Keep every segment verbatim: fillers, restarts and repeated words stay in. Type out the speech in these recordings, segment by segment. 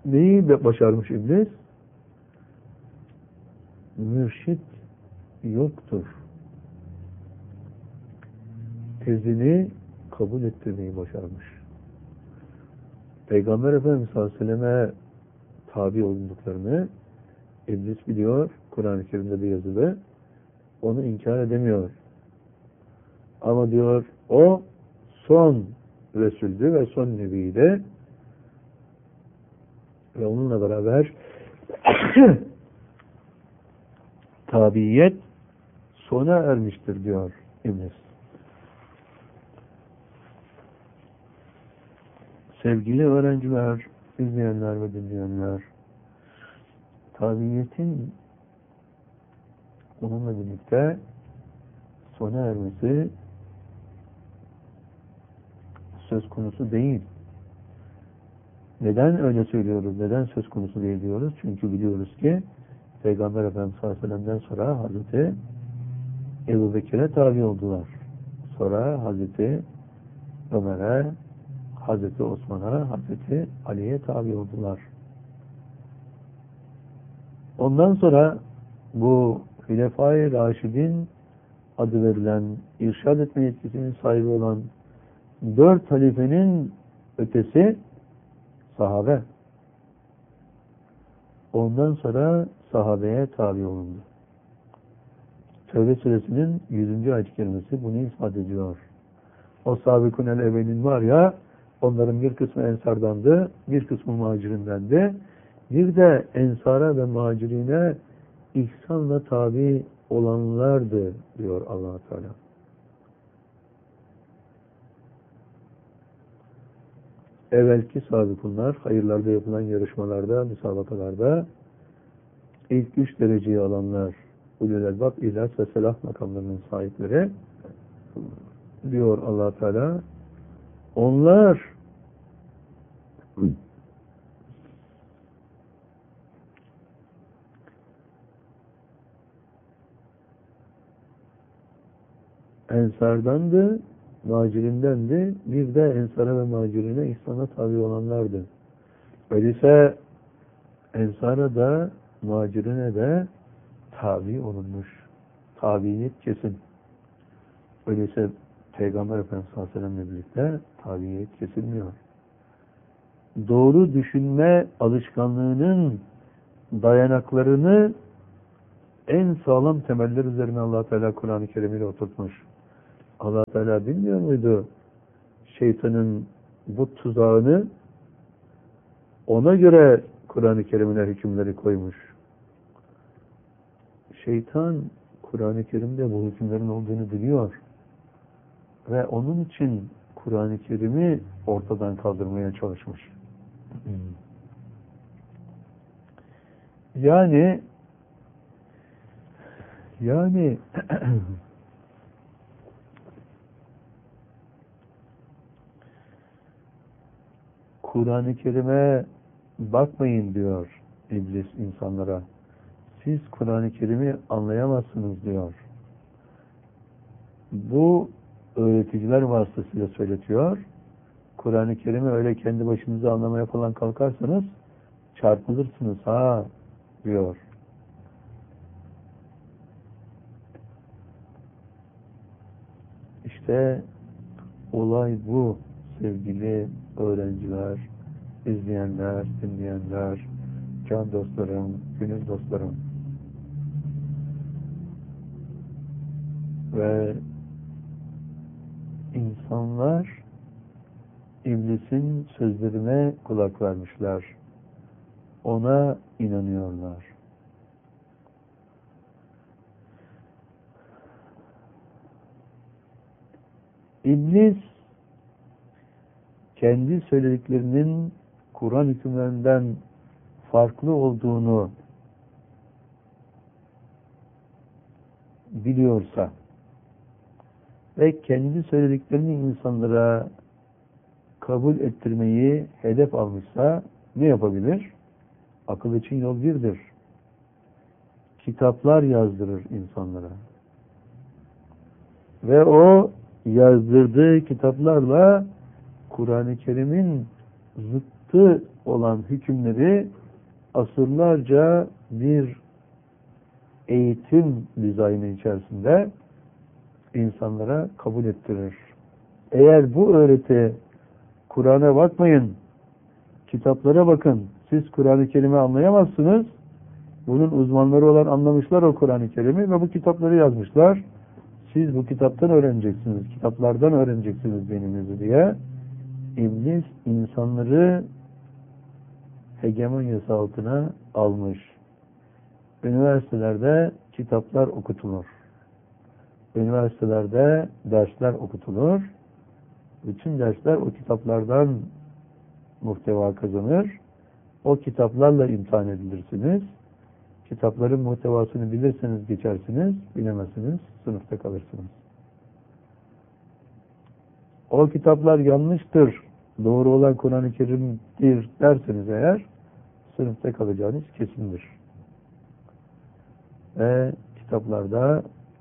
neyi de başarmış iblis? Mürşit yoktur tezini kabul ettirmeyi başarmış. Peygamber Efendimiz sallallahu aleyhi ve selleme tabi olduklarını iblis biliyor. Kur'an-ı Kerim'de de yazılı. Onu inkar edemiyor. Ama diyor o son Resul'dü ve son Nebi'ydi. Ve onunla beraber tabiyet sona ermiştir diyor iblis. Sevgili öğrenciler, izleyenler ve dinleyenler, tabiyetin onunla birlikte sona ermesi söz konusu değil. Neden öyle söylüyoruz? Neden söz konusu değil diyoruz? Çünkü biliyoruz ki Peygamber Efendimiz sallallahu aleyhi ve sellem'den sonra Hazreti Ebu Bekir'e tabi oldular. Sonra Hazreti Ömer'e, Hazreti Osman'a, Hazreti Ali'ye tabi oldular. Ondan sonra bu Hilefai Raşidin adı verilen, irşad etme yetkisinin sahibi olan dört halifenin ötesi sahabe. Ondan sonra sahabeye tabi olundu. Tevbe suresinin yüzüncü ayet-i kerimesi bunu ifade ediyor. O sabikun-el evvelin var ya, onların bir kısmı ensardandı, bir kısmı muhacirindendi. Bir de ensara ve muhacirine ihsanla tabi olanlardı diyor Allah Teala. Evvelki sabikunlar hayırlarda yapılan yarışmalarda, müsabakalarda ilk üç dereceyi alanlar, ulul elbab, ihlas ve selah makamlarının sahipleri diyor Allah Teala. Onlar ensardandı, muhacirindendi. Bir de ensara ve muhacirine ihsana tabi olanlardı. Öyleyse ensara da muhacirine de tabi olunmuş. Tabiyet kesin. Öyleyse Peygamber Efendimiz sallallahu aleyhi ve sellem'le birlikte tabiyet kesilmiyor. Doğru düşünme alışkanlığının dayanaklarını en sağlam temeller üzerine Allah Teala Kur'an-ı Kerim ile oturtmuş. Allah Teala bilmiyor muydu şeytanın bu tuzağını? Ona göre Kur'an-ı Kerim'ine hükümleri koymuş. Şeytan Kur'an-ı Kerim'de bu hükümlerin olduğunu biliyor. Ve onun için Kur'an-ı Kerim'i ortadan kaldırmaya çalışmış. Yani yani Kur'an-ı Kerim'e bakmayın diyor iblis insanlara. Siz Kur'an-ı Kerim'i anlayamazsınız diyor. Bu öğreticiler vasıtasıyla söyletiyor. Kur'an-ı Kerim'i öyle kendi başınıza anlamaya falan kalkarsanız çarpılırsınız ha diyor. İşte olay bu sevgili öğrenciler, izleyenler, dinleyenler, can dostlarım, gönül dostlarım. Ve insanlar iblisin sözlerine kulak vermişler. Ona inanıyorlar. İblis kendi söylediklerinin Kur'an hükümlerinden farklı olduğunu biliyorsa ve kendi söylediklerini insanlara kabul ettirmeyi hedef almışsa ne yapabilir? Akıl için yol birdir. Kitaplar yazdırır insanlara. Ve o yazdırdığı kitaplarla Kur'an-ı Kerim'in zıttı olan hükümleri asırlarca bir eğitim dizaynı içerisinde insanlara kabul ettirir. Eğer bu öğreti Kur'an'a bakmayın, kitaplara bakın, siz Kur'an-ı Kerim'i anlayamazsınız. Bunun uzmanları olan anlamışlar o Kur'an-ı Kerim'i ve bu kitapları yazmışlar. Siz bu kitaptan öğreneceksiniz, kitaplardan öğreneceksiniz dininizi diye İblis insanları hegemonyası altına almış. Üniversitelerde kitaplar okutulur. Üniversitelerde dersler okutulur. Bütün dersler o kitaplardan muhteva kazanır. O kitaplarla imtihan edilirsiniz. Kitapların muhtevasını bilirseniz geçersiniz, bilemezsiniz, sınıfta kalırsınız. O kitaplar yanlıştır, doğru olan Kur'an-ı Kerim'dir derseniz eğer, sınıfta kalacağınız kesindir. Ve kitaplarda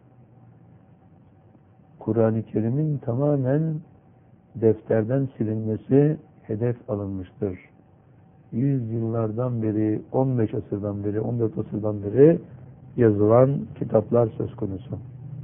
Kur'an-ı Kerim'in tamamen defterden silinmesi hedef alınmıştır. Yüz yıllardan beri, on beş asırdan beri, on dört asırdan beri yazılan kitaplar söz konusu.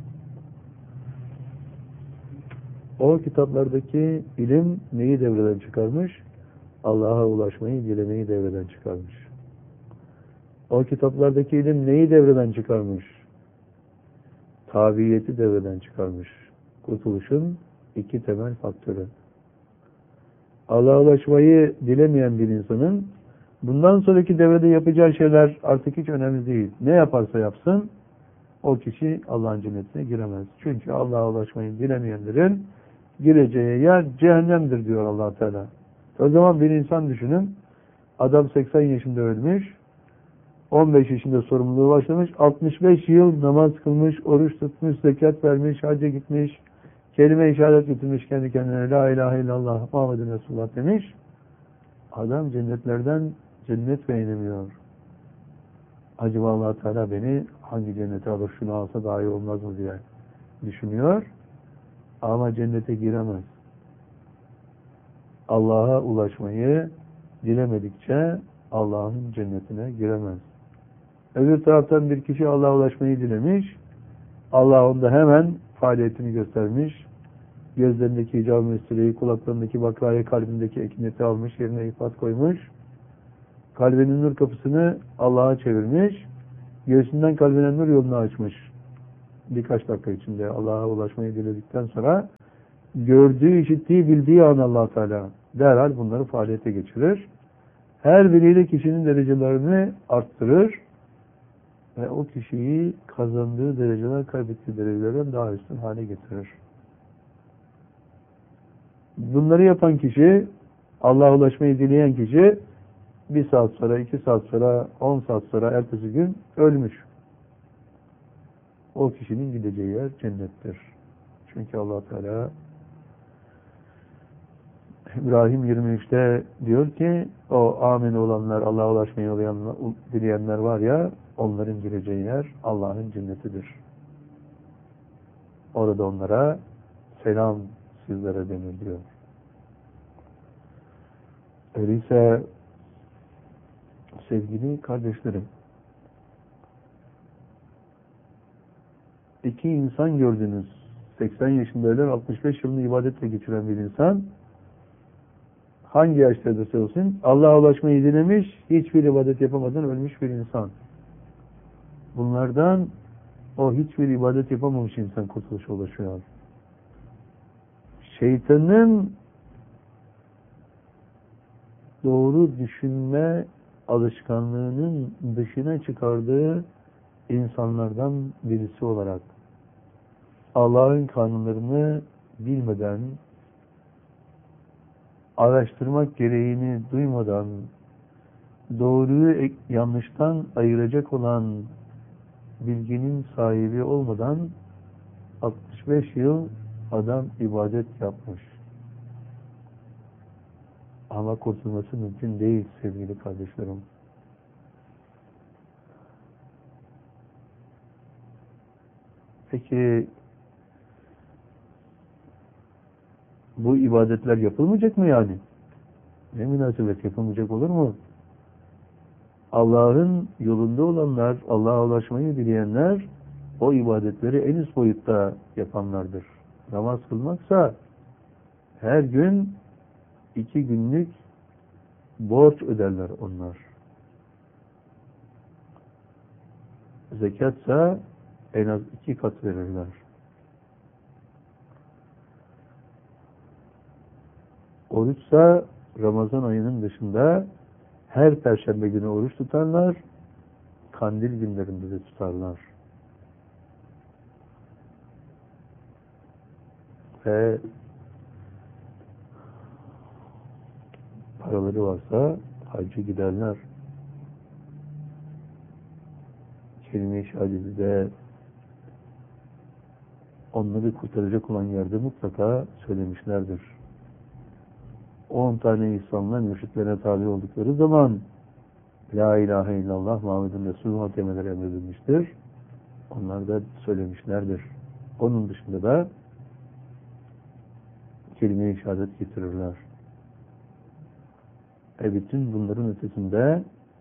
O kitaplardaki ilim neyi devreden çıkarmış? Allah'a ulaşmayı, dilemeyi devreden çıkarmış. O kitaplardaki ilim neyi devreden çıkarmış? Tabiyeti devreden çıkarmış. Kurtuluşun iki temel faktörü. Allah'a ulaşmayı dilemeyen bir insanın bundan sonraki devrede yapacağı şeyler artık hiç önemli değil. Ne yaparsa yapsın o kişi Allah'ın cennetine giremez. Çünkü Allah'a ulaşmayı dilemeyenlerin gireceği yer cehennemdir diyor Allah Teala. O zaman bir insan düşünün. Adam seksen yaşında ölmüş. on beş yaşında sorumluluğu başlamış. altmış beş yıl namaz kılmış, oruç tutmuş, zekat vermiş, hacca gitmiş. Kelime-i işaret getirmiş kendi kendine. La ilahe illallah Muhammedun Resulullah demiş. Adam cennetlerden cennet beğenemiyor. Acaba Allah Teala beni hangi cennete alır, şunu alsa daha iyi olmaz mı diye düşünüyor. Ama cennete giremez. Allah'a ulaşmayı dilemedikçe Allah'ın cennetine giremez. Öbür taraftan bir kişi Allah'a ulaşmayı dilemiş. Allah onda hemen faaliyetini göstermiş. Gözlerindeki hicab-ı mesleği, kulaklarındaki bakrayı, kalbindeki ekineti almış, yerine ifat koymuş. Kalbinin nur kapısını Allah'a çevirmiş. Göğsünden kalbine nur yolunu açmış. Birkaç dakika içinde Allah'a ulaşmayı diledikten sonra gördüğü, işittiği, bildiği an Allah Teala derhal bunları faaliyete geçirir. Her biriyle kişinin derecelerini arttırır ve o kişiyi kazandığı dereceler, kaybettiği derecelerden daha üstün hale getirir. Bunları yapan kişi, Allah'a ulaşmayı dileyen kişi bir saat sonra, iki saat sonra, on saat sonra, ertesi gün ölmüş. O kişinin gideceği yer cennettir. Çünkü Allah Teala İbrahim yirmi üçte diyor ki o amin olanlar, Allah'a ulaşmayı dileyenler var ya, onların gireceği yer Allah'ın cennetidir. Orada onlara selam sizlere denir diyor. Öyleyse sevgili kardeşlerim, iki insan gördünüz. seksen yaşında ölen, altmış beş yılını ibadetle geçiren bir insan hangi yaşta olsun Allah'a ulaşmayı dilemiş, hiçbir ibadet yapamadan ölmüş bir insan. Bunlardan o hiçbir ibadet yapamamış insan kurtuluşa ulaşıyor. Şeytanın doğru düşünme alışkanlığının dışına çıkardığı insanlardan birisi olarak Allah'ın kanunlarını bilmeden, araştırmak gereğini duymadan, doğruyu yanlıştan ayıracak olan bilginin sahibi olmadan altmış beş yıl adam ibadet yapmış. Ama kurtulması mümkün değil sevgili kardeşlerim. Peki bu ibadetler yapılmayacak mı yani? Ne münasebet, yapılmayacak olur mu? Allah'ın yolunda olanlar, Allah'a ulaşmayı dileyenler o ibadetleri en üst boyutta yapanlardır. Namaz kılmaksa her gün iki günlük borç öderler onlar. Zekatsa en az iki kat verirler. Oruçsa Ramazan ayının dışında her perşembe günü oruç tutarlar, kandil günlerinde de tutarlar. Ve paraları varsa hacca giderler. Kelime-i şehadeti onları kurtaracak olan yerde mutlaka söylemişlerdir. On tane insanlar mürşitlerine tabi oldukları zaman La ilahe illallah Muhammedun Resulullah demeleri emredilmiştir. Onlar da söylemişlerdir. Onun dışında da kelime-i şehadet getirirler. E bütün bunların ötesinde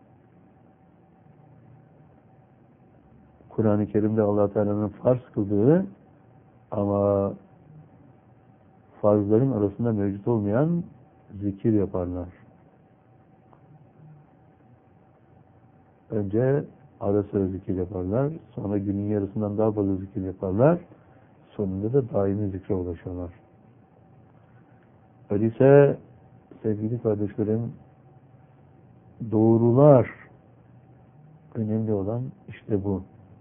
Kur'an-ı Kerim'de Allah Teala'nın farz kıldığı ama farzların arasında mevcut olmayan zikir yaparlar. Önce ara sıra zikir yaparlar. Sonra günün yarısından daha fazla zikir yaparlar. Sonunda da daimi zikre ulaşıyorlar. Öyleyse sevgili kardeşlerim, doğrular önemli olan işte bu.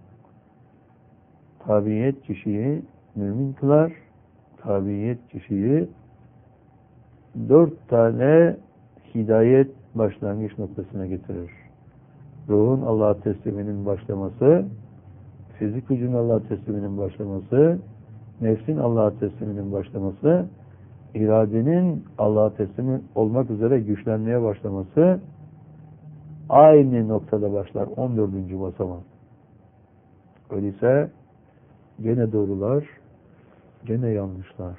Tabiyet kişiyi mümin kılar. Tabiyet kişiyi dört tane hidayet başlangıç noktasına getirir. Ruhun Allah'a tesliminin başlaması, fizik gücün Allah'a tesliminin başlaması, nefsin Allah'a tesliminin başlaması, iradenin Allah'a teslim olmak üzere güçlenmeye başlaması aynı noktada başlar. on dördüncü basamak. Öyleyse gene doğrular, gene yanlışlar.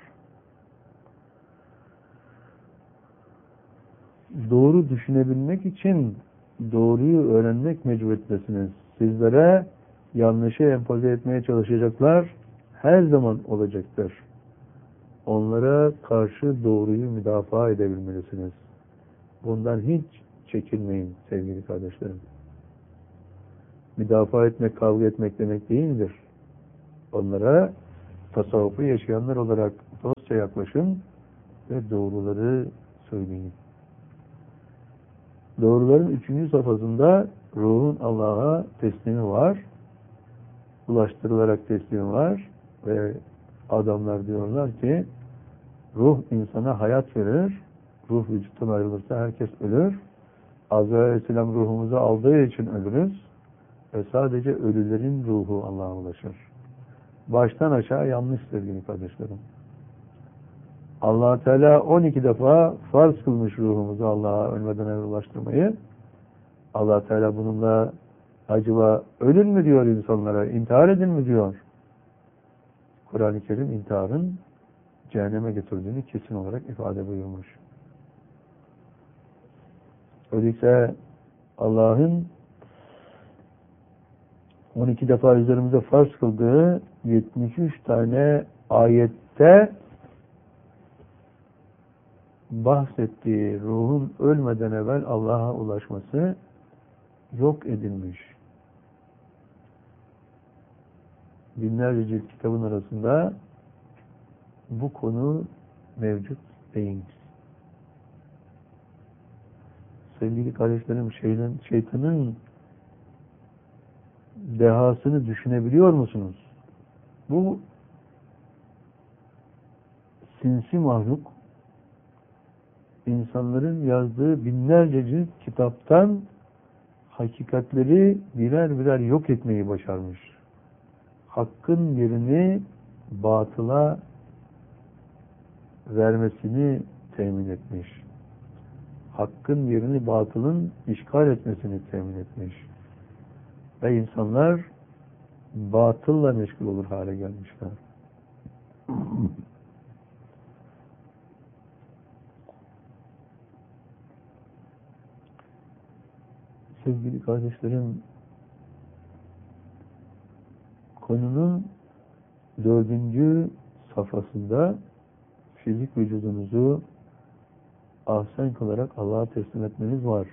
Doğru düşünebilmek için doğruyu öğrenmek mecburiyetindesiniz. Sizlere yanlışı empoze etmeye çalışacaklar her zaman olacaktır. Onlara karşı doğruyu müdafaa edebilmelisiniz. Bundan hiç çekinmeyin sevgili kardeşlerim. Müdafaa etmek, kavga etmek demek değildir. Onlara tasavvufu yaşayanlar olarak dostça yaklaşın ve doğruları söyleyin. Doğruların üçüncü safhasında ruhun Allah'a teslimi var. Ulaştırılarak teslimi var. Ve adamlar diyorlar ki ruh insana hayat verir. Ruh vücuttan ayrılırsa herkes ölür. Azrail Aleyhisselam ruhumuzu aldığı için ölürüz. Ve sadece ölülerin ruhu Allah'a ulaşır. Baştan aşağı yanlış sevgili kardeşlerim. Allah Teala on iki defa farz kılmış ruhumuzu Allah'a ölmeden evvel ulaştırmayı. Allah Teala bununla acaba ölün mü diyor insanlara, intihar edin mi diyor. Kur'an-ı Kerim intiharın cehenneme götürdüğünü kesin olarak ifade buyurmuş. Öyleyse Allah'ın on iki defa üzerimize farz kıldığı yetmiş üç tane ayette bahsettiği ruhun ölmeden evvel Allah'a ulaşması yok edilmiş. Binlerce cilt kitabın arasında bu konu mevcut değil. Sevgili kardeşlerim, şeytan, şeytanın dehasını düşünebiliyor musunuz? Bu sinsi mahluk insanların yazdığı binlerce cilt kitaptan hakikatleri birer birer yok etmeyi başarmış. Hakkın yerini batıla vermesini temin etmiş. Hakkın yerini batılın işgal etmesini temin etmiş. Ve insanlar batılla meşgul olur hale gelmişler. Sevgili kardeşlerim, konunun dördüncü safhasında fizik vücudunuzu ahsen kılarak Allah'a teslim etmeniz var.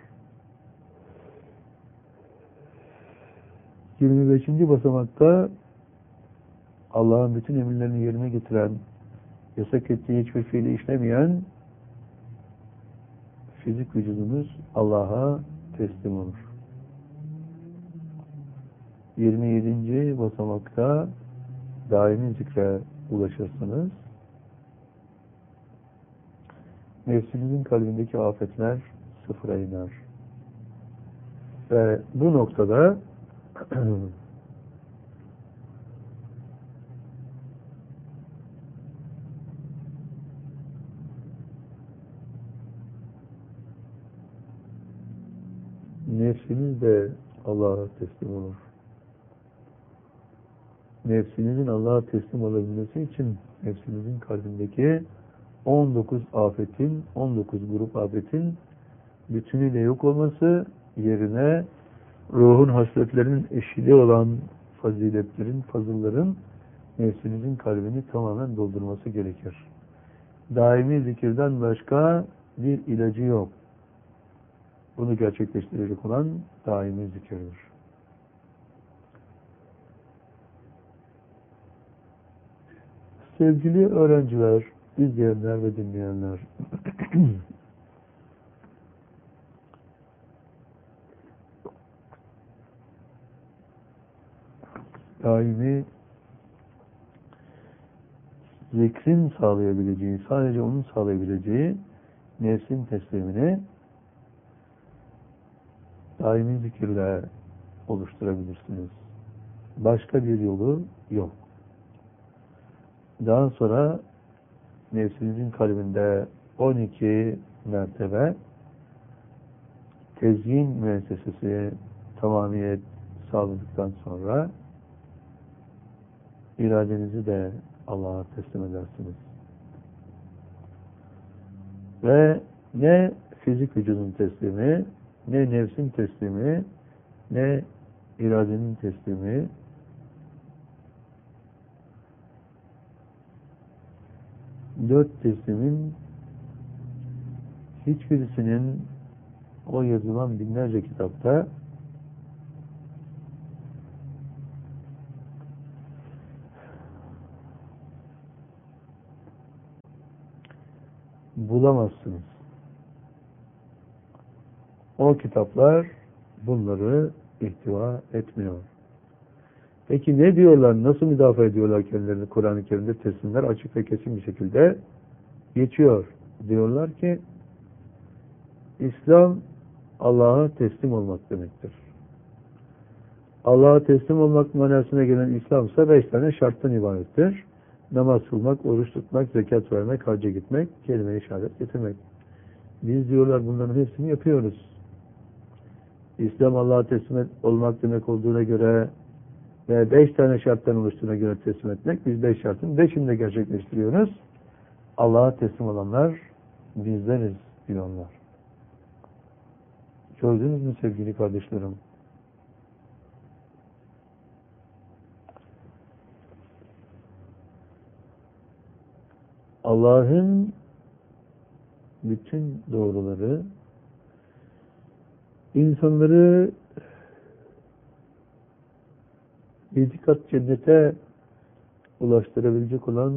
yirmi beşinci basamakta Allah'ın bütün emirlerini yerine getiren, yasak ettiği hiçbir fiili işlemeyen fizik vücudunuz Allah'a teslim olur. yirmi yedinci basamakta daimi zikre ulaşırsınız. Nefsinizin kalbindeki afetler sıfıra iner. Ve bu noktada nefsiniz de Allah'a teslim olur. Nefsinizin Allah'a teslim olabilmesi için nefsinizin kalbindeki on dokuz afetin, on dokuz grup afetin bütünüyle yok olması yerine ruhun hasletlerinin eşili olan faziletlerin, fazılların nefsinizin kalbini tamamen doldurması gerekir. Daimi zikirden başka bir ilacı yok. Bunu gerçekleştirecek olan daimi zikirdir. Sevgili öğrenciler, izleyenler ve dinleyenler, daimi zikrin sağlayabileceği, sadece onun sağlayabileceği nefsin teslimini daimi zikirle oluşturabilirsiniz. Başka bir yolu yok. Daha sonra nefsinizin kalbinde on iki mertebe tezyin müessesesi tamamiyet sağladıktan sonra iradenizi de Allah'a teslim edersiniz. Ve ne fizik vücudun teslimi, ne nefsin teslimi, ne iradenin teslimi, dört teslimin hiçbirisinin o yazılan binlerce kitapta bulamazsınız. O kitaplar bunları ihtiva etmiyor. Peki ne diyorlar? Nasıl müdafaa ediyorlar kendilerini? Kur'an-ı Kerim'de teslimler açık ve kesin bir şekilde geçiyor. Diyorlar ki İslam Allah'a teslim olmak demektir. Allah'a teslim olmak manasına gelen İslam ise beş tane şarttan ibarettir. Namaz kılmak, oruç tutmak, zekat vermek, hacca gitmek, kelime-i şehadet getirmek. Biz diyorlar bunların hepsini yapıyoruz. İslam Allah'a teslim olmak demek olduğuna göre ve beş tane şarttan oluştuğuna göre teslim etmek, biz beş şartın beşini de gerçekleştiriyoruz. Allah'a teslim olanlar bizleriz diyorlar. Gördünüz mü sevgili kardeşlerim? Allah'ın bütün doğruları insanları yedi kat cennete ulaştırabilecek olan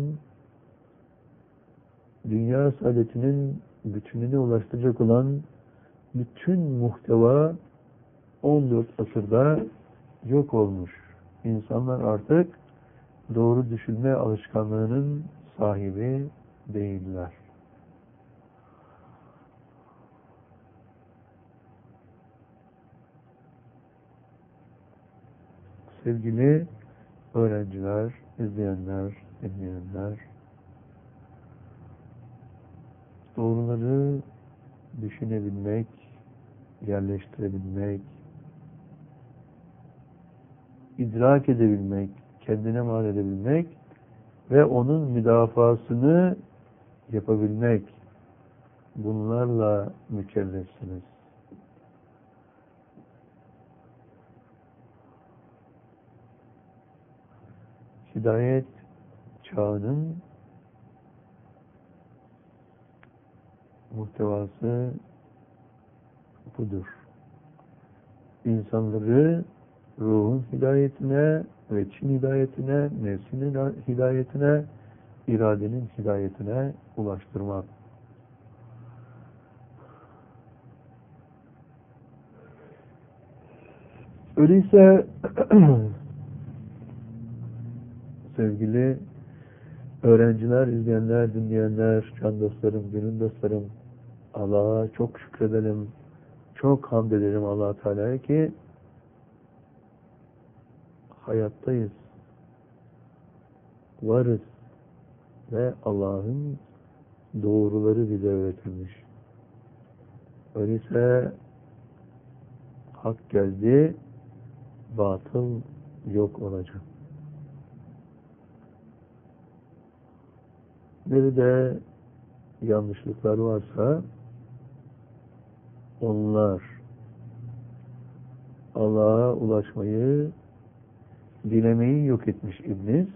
dünya saadetinin bütününe ulaştıracak olan bütün muhteva on dört asırda yok olmuş. İnsanlar artık doğru düşünme alışkanlığının sahibi değiller. Sevgili öğrenciler, izleyenler, dinleyenler, doğruları düşünebilmek, yerleştirebilmek, idrak edebilmek, kendine mal edebilmek ve onun müdafasını yapabilmek, bunlarla mükellefsiniz. hidayet çağının muhtevası budur. İnsanları ruhun hidayetine ve Çin hidayetine, nefsinin hidayetine, iradenin hidayetine ulaştırmak. Öyleyse sevgili öğrenciler, izleyenler, dinleyenler, can dostlarım, gönül dostlarım, Allah'a çok şükredelim, çok hamd edelim Allah Teala'ya ki hayattayız, varız ve Allah'ın doğruları bize öğretilmiş. Öyleyse hak geldi, batıl yok olacak. Nerede yanlışlıklar varsa onlar Allah'a ulaşmayı, dilemeyi yok etmiş iblis,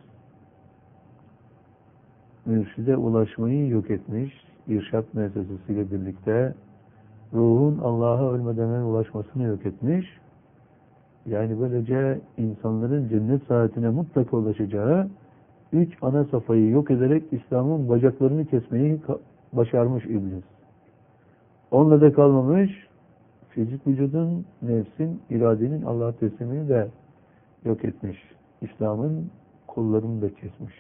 mürşide ulaşmayı yok etmiş, irşat müessesesiyle birlikte ruhun Allah'a ölmeden evvel ulaşmasını yok etmiş. Yani böylece insanların cennet saadetine mutlaka ulaşacağı üç ana safhayı yok ederek İslam'ın bacaklarını kesmeyi başarmış iblis. Onunla da kalmamış, fizik vücudun, nefsin, iradenin Allah'a teslimini de yok etmiş. İslam'ın kollarını da kesmiş.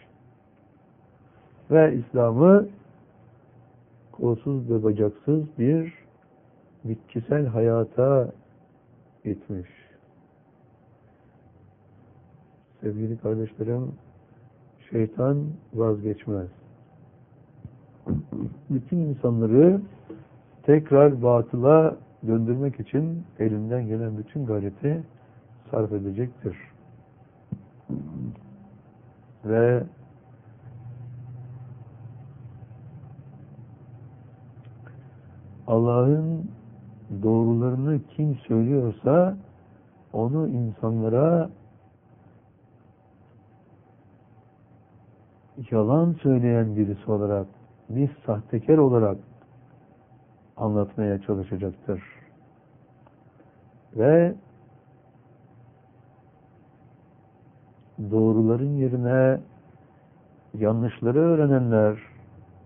Ve İslam'ı kolsuz ve bacaksız bir bitkisel hayata etmiş. Sevgili kardeşlerim, şeytan vazgeçmez. Bütün insanları tekrar batıla döndürmek için elinden gelen bütün gayreti sarf edecektir. Ve Allah'ın doğrularını kim söylüyorsa onu insanlara yalan söyleyen birisi olarak, bir sahtekar olarak anlatmaya çalışacaktır. Ve doğruların yerine yanlışları öğrenenler,